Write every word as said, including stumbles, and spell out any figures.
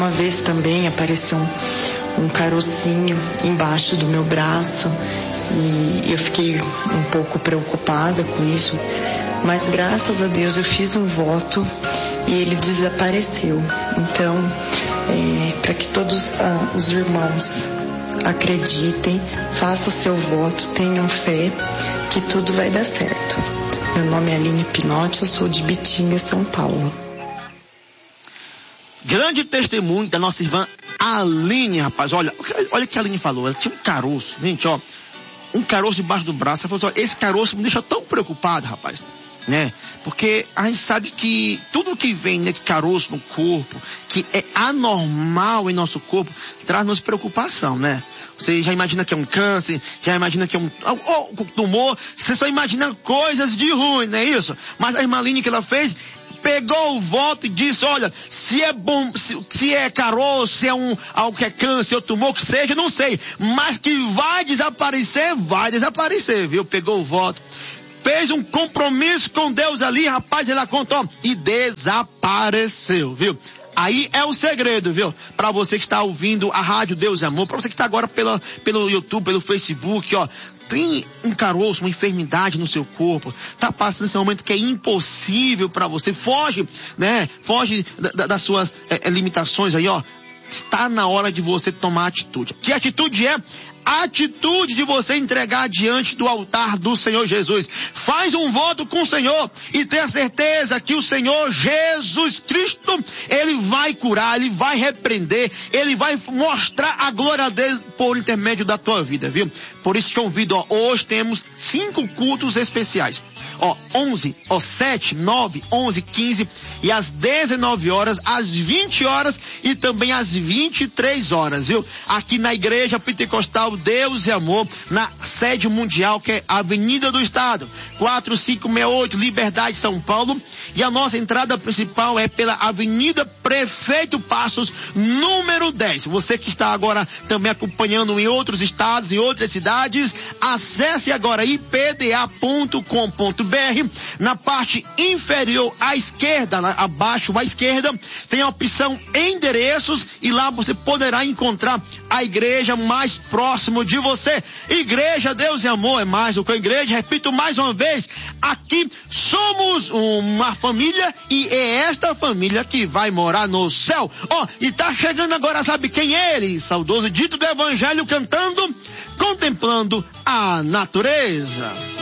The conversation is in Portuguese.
Uma vez também apareceu um, um carocinho embaixo do meu braço e eu fiquei um pouco preocupada com isso, mas graças a Deus eu fiz um voto e ele desapareceu. Então, é, para que todos ah, os irmãos acreditem, façam seu voto, tenham fé que tudo vai dar certo. Meu nome é Aline Pinotti, eu sou de Bitinga, São Paulo. Grande testemunho da nossa irmã Aline, rapaz. Olha, olha o que a Aline falou. Ela tinha um caroço, gente, ó. Um caroço debaixo do braço. Ela falou, ó, esse caroço me deixa tão preocupado, rapaz. Né? Porque a gente sabe que tudo que vem, né, caroço no corpo, que é anormal em nosso corpo, traz-nos preocupação, né? Você já imagina que é um câncer, já imagina que é um, oh, um tumor, você só imagina coisas de ruim, não é isso? Mas a irmã Aline, que ela fez, pegou o voto e disse, olha, se é bom, se, se é caroço, se é um, algo que é câncer ou tumor, que seja, não sei. Mas que vai desaparecer, vai desaparecer, viu? Pegou o voto, fez um compromisso com Deus ali, rapaz, ela contou, e desapareceu, viu? Aí é o segredo, viu? Para você que está ouvindo a Rádio Deus e Amor, para você que está agora pela, pelo YouTube, pelo Facebook, ó, tem um caroço, uma enfermidade no seu corpo, tá passando esse momento que é impossível para você, foge, né? Foge da, da, das suas é, limitações aí, ó. Está na hora de você tomar atitude. Que atitude é? A atitude de você entregar diante do altar do Senhor Jesus. Faz um voto com o Senhor e tenha certeza que o Senhor Jesus Cristo, Ele vai curar, Ele vai repreender, Ele vai mostrar a glória dele por intermédio da tua vida, viu? Por isso te convido, ó, hoje temos cinco cultos especiais. Ó, onze, ó, sete, nove, onze, quinze e às dezenove horas, às vinte horas e também às vinte e três horas, viu? Aqui na Igreja Pentecostal Deus e Amor, na sede mundial, que é a Avenida do Estado, quatro cinco seis oito, Liberdade, São Paulo. E a nossa entrada principal é pela Avenida Prefeito Passos, número dez. Você que está agora também acompanhando em outros estados, em outras cidades, acesse agora i p d a ponto com ponto b r. Na parte inferior à esquerda, abaixo à esquerda, tem a opção endereços e lá você poderá encontrar a igreja mais próximo de você. Igreja Deus e Amor é mais do que a igreja. Repito mais uma vez, aqui somos uma família e é esta família que vai morar no céu. Ó, oh, e tá chegando agora, sabe quem é ele? Saudoso dito do Evangelho cantando, contemplando a natureza.